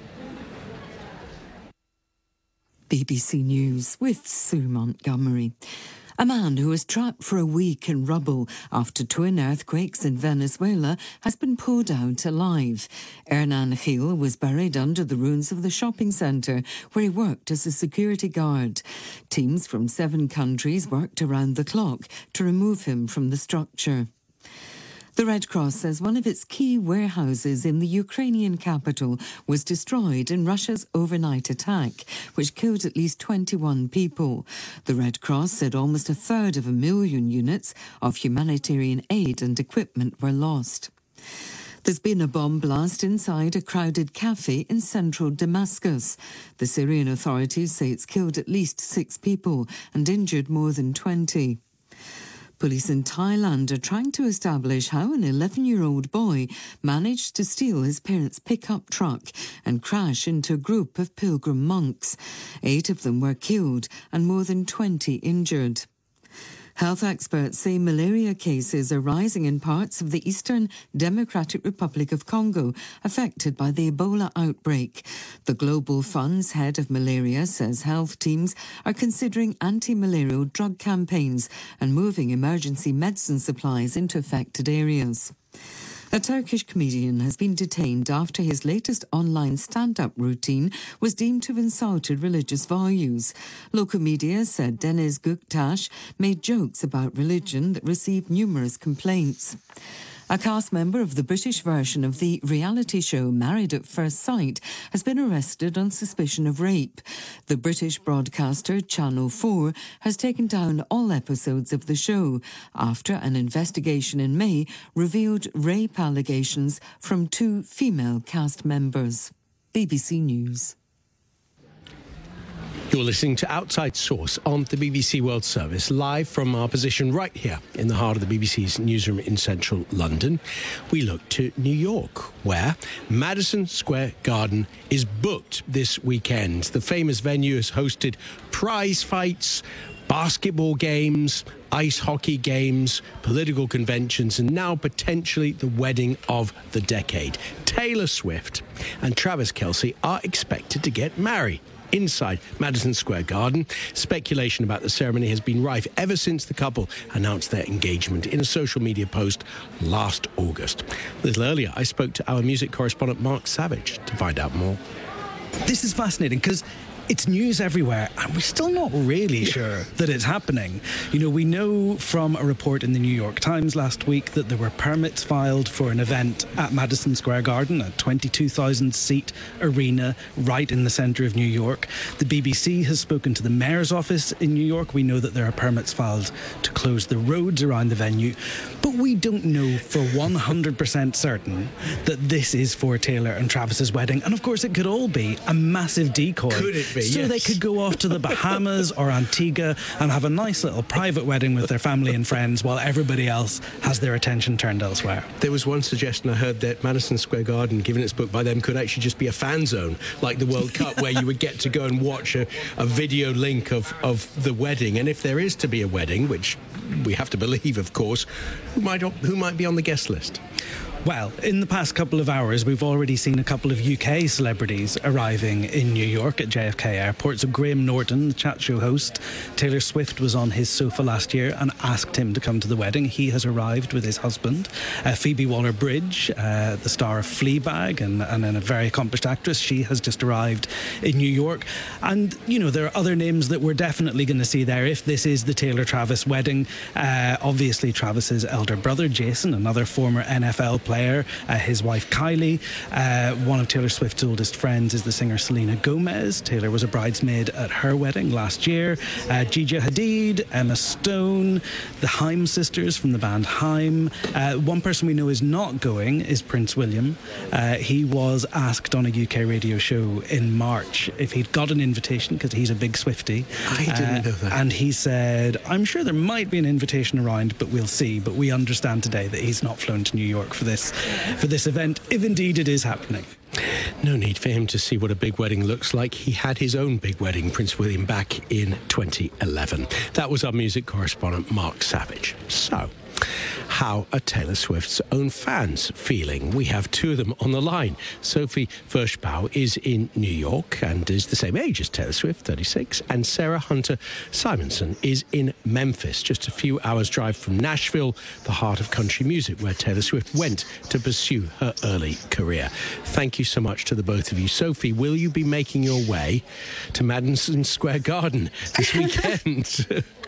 B B C News with Sue Montgomery. A man who was trapped for a week in rubble after twin earthquakes in Venezuela has been pulled out alive. Hernan Gil was buried under the ruins of the shopping centre where he worked as a security guard. Teams from seven countries worked around the clock to remove him from the structure. The Red Cross says one of its key warehouses in the Ukrainian capital was destroyed in Russia's overnight attack, which killed at least twenty-one people. The Red Cross said almost a third of a million units of humanitarian aid and equipment were lost. There's been a bomb blast inside a crowded cafe in central Damascus. The Syrian authorities say it's killed at least six people and injured more than twenty. Police in Thailand are trying to establish how an eleven-year-old boy managed to steal his parents' pickup truck and crash into a group of pilgrim monks. Eight of them were killed and more than twenty injured. Health experts say malaria cases are rising in parts of the Eastern Democratic Republic of Congo affected by the Ebola outbreak. The Global Fund's head of malaria says health teams are considering anti-malarial drug campaigns and moving emergency medicine supplies into affected areas. A Turkish comedian has been detained after his latest online stand-up routine was deemed to have insulted religious values. Local media said Deniz Göktaş made jokes about religion that received numerous complaints. A cast member of the British version of the reality show Married at First Sight has been arrested on suspicion of rape. The British broadcaster Channel four has taken down all episodes of the show after an investigation in May revealed rape allegations from two female cast members. B B C News. You're listening to Outside Source on the B B C World Service, live from our position right here in the heart of the B B C's newsroom in central London. We look to New York, where Madison Square Garden is booked this weekend. The famous venue has hosted prize fights, basketball games, ice hockey games, political conventions, and now potentially the wedding of the decade. Taylor Swift and Travis Kelce are expected to get married inside Madison Square Garden. Speculation about the ceremony has been rife ever since the couple announced their engagement in a social media post last August. A little earlier, I spoke to our music correspondent Mark Savage to find out more. This is fascinating because it's news everywhere, and we're still not really sure that it's happening. You know, we know from a report in the New York Times last week that there were permits filed for an event at Madison Square Garden, a twenty-two thousand seat arena right in the centre of New York. The B B C has spoken to the mayor's office in New York. We know that there are permits filed to close the roads around the venue, but we don't know for one hundred percent certain that this is for Taylor and Travis's wedding. And of course, it could all be a massive decoy. Could it be? So yes. They could go off to the Bahamas or Antigua and have a nice little private wedding with their family and friends while everybody else has their attention turned elsewhere. There was one suggestion I heard that Madison Square Garden, given its book by them, could actually just be a fan zone, like the World Cup, where you would get to go and watch a, a video link of, of the wedding. And if there is to be a wedding, which we have to believe, of course, who might, who might be on the guest list? Well, in the past couple of hours, we've already seen a couple of U K celebrities arriving in New York at J F K Airport. So Graham Norton, the chat show host, Taylor Swift was on his sofa last year and asked him to come to the wedding. He has arrived with his husband. Uh, Phoebe Waller-Bridge, uh, the star of Fleabag and, and a very accomplished actress, she has just arrived in New York. And, you know, there are other names that we're definitely going to see there if this is the Taylor-Travis wedding. Uh, obviously, Travis's elder brother, Jason, another former N F L player. player, uh, his wife Kylie. Uh, one of Taylor Swift's oldest friends is the singer Selena Gomez. Taylor was a bridesmaid at her wedding last year. Uh, Gigi Hadid, Emma Stone, the Haim sisters from the band Haim. Uh, one person we know is not going is Prince William. Uh, he was asked on a U K radio show in March if he'd got an invitation because he's a big Swiftie. I didn't uh, know that. And he said, I'm sure there might be an invitation around, but we'll see. But we understand today that he's not flown to New York for this for this event, if indeed it is happening. No need for him to see what a big wedding looks like. He had his own big wedding, Prince William, back in twenty eleven. That was our music correspondent, Mark Savage. So, how are Taylor Swift's own fans feeling? We have two of them on the line. Sophie Vershbow is in New York and is the same age as Taylor Swift, thirty-six, and Sarah Hunter Simonson is in Memphis, just a few hours' drive from Nashville, the heart of country music, where Taylor Swift went to pursue her early career. Thank you so much to the both of you. Sophie, will you be making your way to Madison Square Garden this weekend?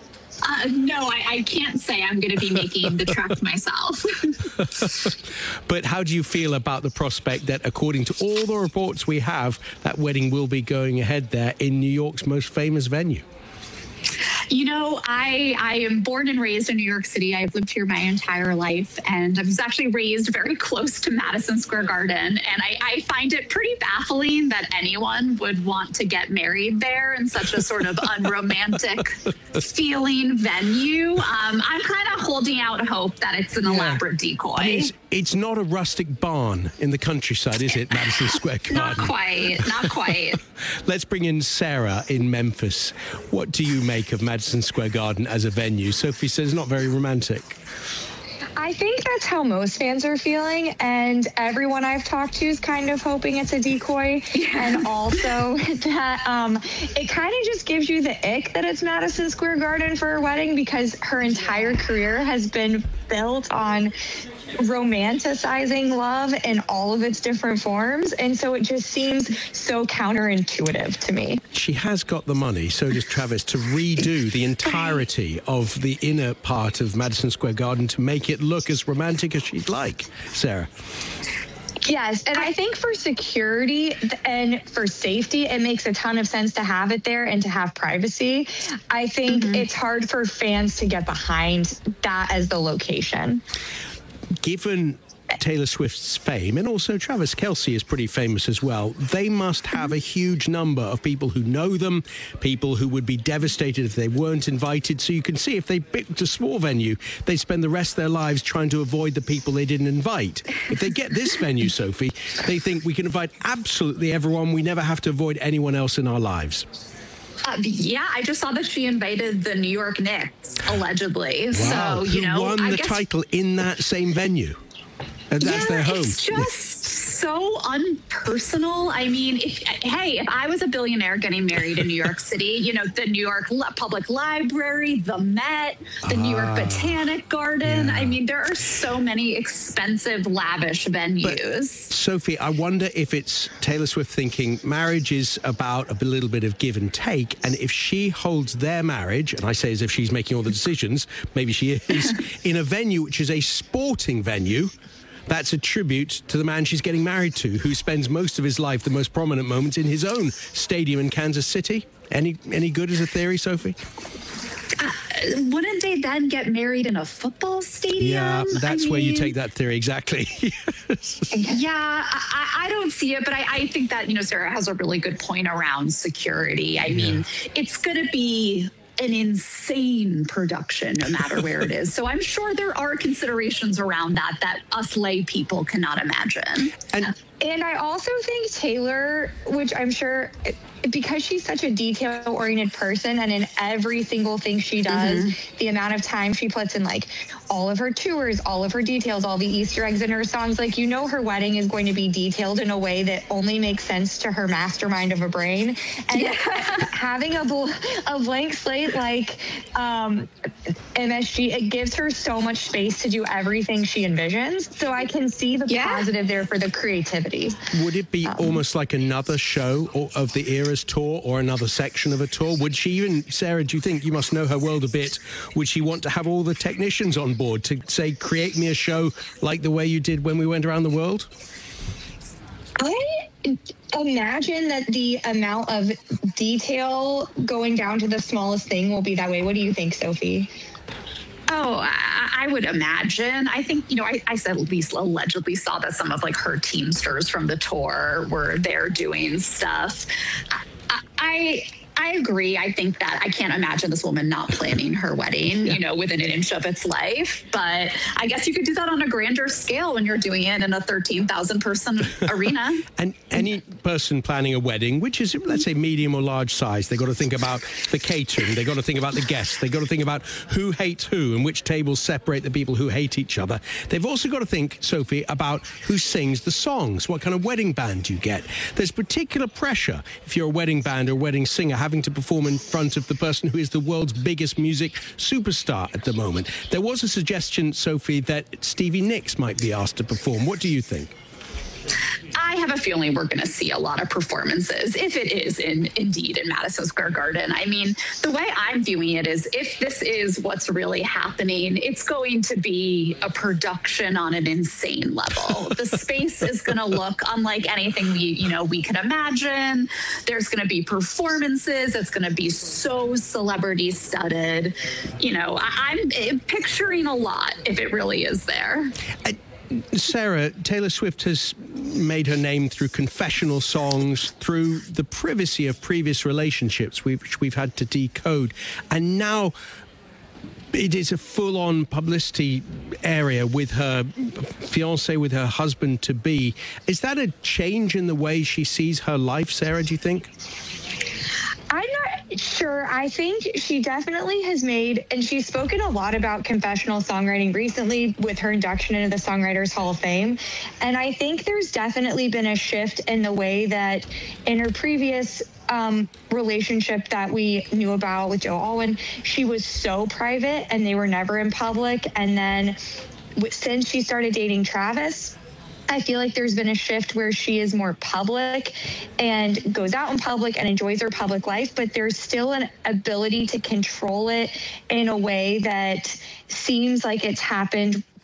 Uh, no, I, I can't say I'm going to be making the trek myself. But how do you feel about the prospect that, according to all the reports we have, that wedding will be going ahead there in New York's most famous venue? You know, I I am born and raised in New York City. I've lived here my entire life, and I was actually raised very close to Madison Square Garden. And I, I find it pretty baffling that anyone would want to get married there in such a sort of unromantic feeling venue. Um, I'm kind of holding out hope that it's an yeah. elaborate decoy. I mean, it's, it's not a rustic barn in the countryside, is it, Madison Square Garden? Not quite, not quite. Let's bring in Sarah in Memphis. What do you make of Madison Square Garden as a venue? Sophie says it's not very romantic. I think that's how most fans are feeling, and everyone I've talked to is kind of hoping it's a decoy. Yeah. And also that um, it kind of just gives you the ick that it's Madison Square Garden for a wedding, because her entire career has been built on romanticizing love in all of its different forms, and so it just seems so counterintuitive to me. She has got the money, so does Travis, to redo the entirety of the inner part of Madison Square Garden to make it look as romantic as she'd like. Sarah? Yes, and I think for security and for safety, it makes a ton of sense to have it there and to have privacy. I think mm-hmm. it's hard for fans to get behind that as the location. Given Taylor Swift's fame, and also Travis Kelce is pretty famous as well, they must have a huge number of people who know them, people who would be devastated if they weren't invited. So you can see if they picked a small venue, they spend the rest of their lives trying to avoid the people they didn't invite. If they get this venue, Sophie, they think we can invite absolutely everyone. We never have to avoid anyone else in our lives. Uh, yeah, I just saw that she invited the New York Knicks, allegedly. Wow. So, you who know, won I the guess- title in that same venue. And that's yeah, their home. It's just so unpersonal. I mean, if, hey, if I was a billionaire getting married in New York City, you know, the New York Public Library, the Met, the New York Botanic Garden. Yeah. I mean, there are so many expensive, lavish venues. But, Sophie, I wonder if it's Taylor Swift thinking marriage is about a little bit of give and take. And if she holds their marriage, and I say as if she's making all the decisions, maybe she is, in a venue which is a sporting venue, that's a tribute to the man she's getting married to, who spends most of his life, the most prominent moments, in his own stadium in Kansas City. Any any good as a theory, Sophie? Uh, wouldn't they then get married in a football stadium? Yeah, that's I where mean, you take that theory, exactly. Yeah, I, I don't see it, but I, I think that, you know, Sarah has a really good point around security. I yeah. mean, it's going to be an insane production no matter where it is. So I'm sure there are considerations around that that us lay people cannot imagine. And And I also think Taylor, which I'm sure, because she's such a detail-oriented person, and in every single thing she does, mm-hmm. the amount of time she puts in, like, all of her tours, all of her details, all the Easter eggs in her songs, like, you know her wedding is going to be detailed in a way that only makes sense to her mastermind of a brain. And yeah. having a, bl- a blank slate like um, M S G, it gives her so much space to do everything she envisions. So I can see the yeah. positive there for the creativity. Would it be um, almost like another show or, of the Eras tour, or another section of a tour? Would she even, Sarah, do you think, you must know her world a bit, would she want to have all the technicians on board to say, create me a show like the way you did when we went around the world? I imagine that the amount of detail going down to the smallest thing will be that way. What do you think, Sophie? Oh, I, I would imagine. I think, you know, I, I said at least allegedly saw that some of like her teamsters from the tour were there doing stuff. I, I I agree. I think that I can't imagine this woman not planning her wedding, yeah. you know, within an inch of its life. But I guess you could do that on a grander scale when you're doing it in a thirteen thousand person arena. And any person planning a wedding, which is, let's say, medium or large size, they got to think about the catering. They got to think about the guests. They got to think about who hates who and which tables separate the people who hate each other. They've also got to think, Sophie, about who sings the songs. What kind of wedding band you get? There's particular pressure if you're a wedding band or a wedding singer having to perform in front of the person who is the world's biggest music superstar at the moment. There was a suggestion, Sophie, that Stevie Nicks might be asked to perform. What do you think? I have a feeling we're going to see a lot of performances, if it is in indeed in Madison Square Garden. I mean, the way I'm viewing it is, if this is what's really happening, it's going to be a production on an insane level. The space is going to look unlike anything we, you know, we could imagine. There's going to be performances. It's going to be so celebrity studded. You know, I, I'm picturing a lot if it really is there. I- Sarah, Taylor Swift has made her name through confessional songs, through the privacy of previous relationships we've, which we've had to decode. And now it is a full-on publicity area with her fiancé, with her husband-to-be. Is that a change in the way she sees her life, Sarah, do you think? I'm not sure. I think she definitely has made, and she's spoken a lot about confessional songwriting recently with her induction into the Songwriters Hall of Fame. And I think there's definitely been a shift in the way that in her previous um, relationship that we knew about with Joe Alwyn, she was so private and they were never in public. And then since she started dating Travis, I feel like there's been a shift where she is more public and goes out in public and enjoys her public life, but there's still an ability to control it in a way that seems like it's happened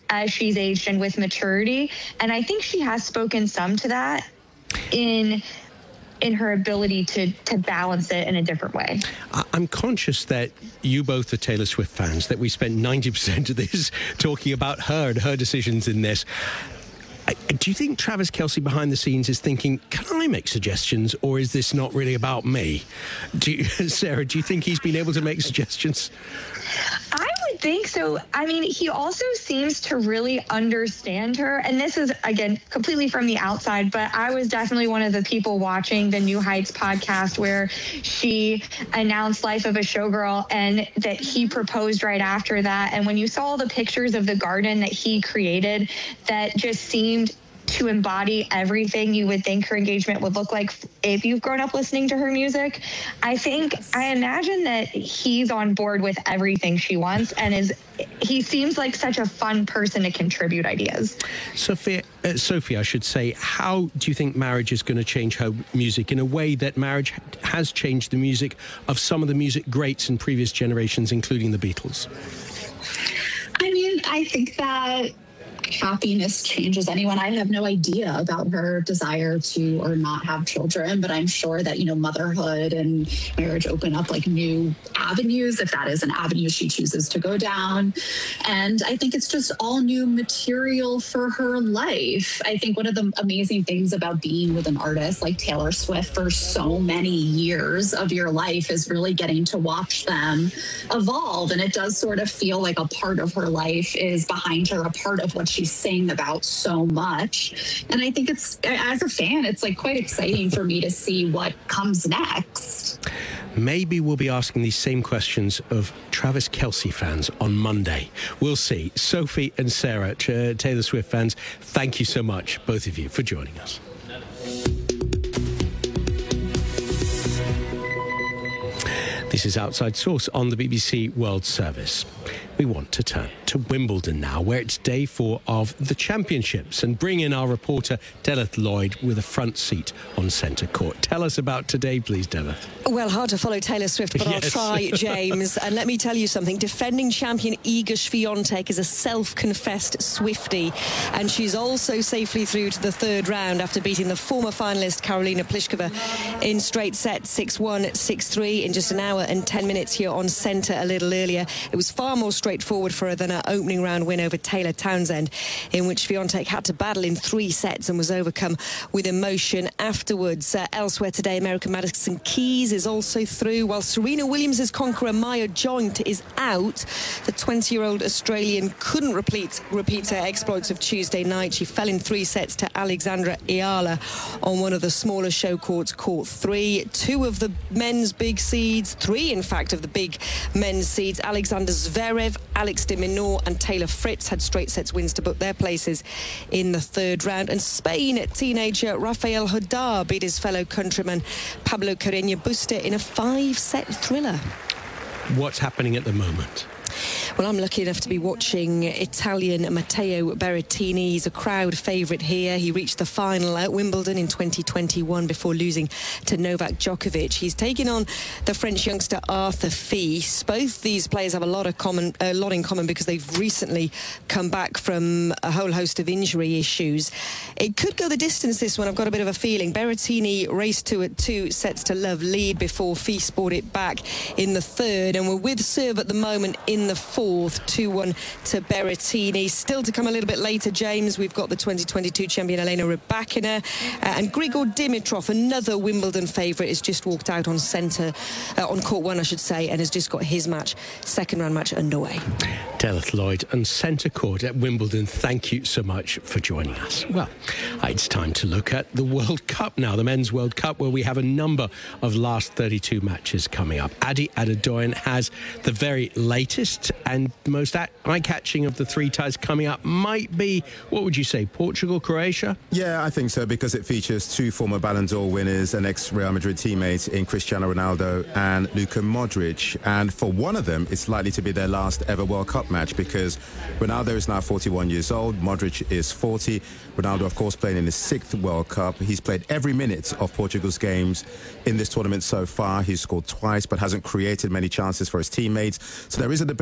as she's aged and with maturity. And I think she has spoken some to that in in her ability to to balance it in a different way. I'm conscious that you both are Taylor Swift fans, that we spent ninety percent of this talking about her and her decisions in this. Do you think Travis Kelce behind the scenes is thinking, can I make suggestions, or is this not really about me? Do you, Sarah, do you think he's been able to make suggestions? I would think so. I mean, he also seems to really understand her. And this is, again, completely from the outside, but I was definitely one of the people watching the New Heights podcast where she announced Life of a Showgirl and that he proposed right after that. And when you saw the pictures of the garden that he created, that just seemed to embody everything you would think her engagement would look like if you've grown up listening to her music. I think, I imagine that he's on board with everything she wants, and is he seems like such a fun person to contribute ideas. Sophia, uh, Sophie, I should say, how do you think marriage is going to change her music in a way that marriage has changed the music of some of the music greats in previous generations, including the Beatles? I mean, I think that happiness changes anyone. I have no idea about her desire to or not have children, but I'm sure that, you know, motherhood and marriage open up like new avenues, if that is an avenue she chooses to go down. And I think it's just all new material for her life. I think one of the amazing things about being with an artist like Taylor Swift for so many years of your life is really getting to watch them evolve. And it does sort of feel like a part of her life is behind her, a part of what she she's saying about so much. And I think it's, as a fan, it's like quite exciting for me to see what comes next. Maybe we'll be asking these same questions of Travis Kelce fans on Monday. We'll see. Sophie and Sarah, Taylor Swift fans, thank you so much, both of you, for joining us. This is Outside Source on the B B C World Service. We want to turn to Wimbledon now, where it's day four of the championships, and bring in our reporter, Delith Lloyd, with a front seat on centre court. Tell us about today, please, Delith. Well, hard to follow Taylor Swift, but yes. I'll try, James. And let me tell you something. Defending champion Iga Swiatek is a self-confessed Swiftie, and she's also safely through to the third round after beating the former finalist Karolina Pliskova in straight sets, six one, six three, in just an hour and ten minutes here on centre a little earlier. It was far more straightforward for her than her opening round win over Taylor Townsend, in which Swiatek had to battle in three sets and was overcome with emotion afterwards. Uh, elsewhere today, American Madison Keys is also through, while Serena Williams' conqueror Maya Joint is out. The twenty-year-old Australian couldn't repeat, repeat her exploits of Tuesday night. She fell in three sets to Alexandra Ayala on one of the smaller show courts, court three. Two of the men's big seeds, three in fact of the big men's seeds, Alexander Zverev, Alex de Minaur and Taylor Fritz had straight sets wins to book their places in the third round. And Spain teenager Rafael Nadal beat his fellow countryman Pablo Carreño Busta in a five-set thriller. What's happening at the moment? Well, I'm lucky enough to be watching Italian Matteo Berrettini. He's a crowd favourite here. He reached the final at Wimbledon in twenty twenty-one before losing to Novak Djokovic. He's taking on the French youngster Arthur Fils. Both these players have a lot of common, a lot in common because they've recently come back from a whole host of injury issues. It could go the distance, this one. I've got a bit of a feeling. Berrettini raced to it two sets to love lead before Fils brought it back in the third, and we're with serve at the moment in the fourth, two one to Berrettini. Still to come a little bit later, James, we've got the twenty twenty-two champion Elena Rybakina, uh, and Grigor Dimitrov, another Wimbledon favourite, has just walked out on centre, uh, on court one, I should say, and has just got his match, second round match, underway. Delith Lloyd and centre court at Wimbledon, thank you so much for joining us. Well, it's time to look at the World Cup now, the Men's World Cup, where we have a number of last thirty-two matches coming up. Adi Adedoyan has the very latest and most eye-catching of the three ties coming up. Might be, what would you say, Portugal, Croatia? Yeah, I think so, because it features two former Ballon d'Or winners and ex-Real Madrid teammates in Cristiano Ronaldo and Luka Modric. And for one of them, it's likely to be their last ever World Cup match, because Ronaldo is now forty-one years old, Modric is forty. Ronaldo, of course, playing in his sixth World Cup. He's played every minute of Portugal's games in this tournament so far. He's scored twice, but hasn't created many chances for his teammates. So there is a debate as to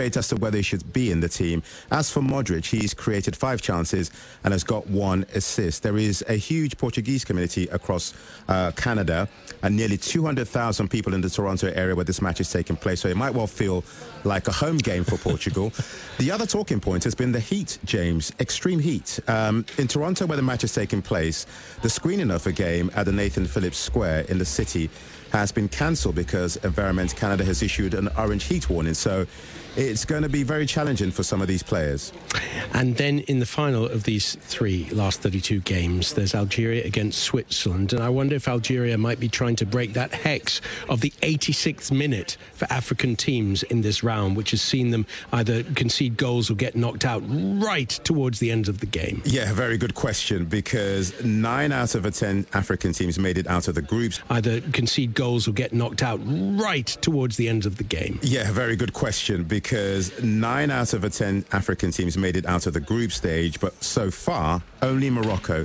whether he should be in the team. As for Modric, he's created five chances and has got one assist. There is a huge Portuguese community across uh, Canada and nearly two hundred thousand people in the Toronto area where this match is taking place, so it might well feel like a home game for Portugal. The other talking point has been the heat, James, extreme heat. Um, in Toronto, where the match is taking place, the screening of a game at the Nathan Phillips Square in the city has been cancelled because Environment Canada has issued an orange heat warning. So it's going to be very challenging for some of these players. And then in the final of these three last thirty-two games, there's Algeria against Switzerland. And I wonder if Algeria might be trying to break that hex of the eighty-sixth minute for African teams in this round, which has seen them either concede goals or get knocked out right towards the end of the game. Yeah, very good question, because nine out of the ten African teams made it out of the groups. Either concede goals or get knocked out right towards the end of the game. Yeah, very good question, because nine out of the ten African teams made it out of the group stage, but so far, only Morocco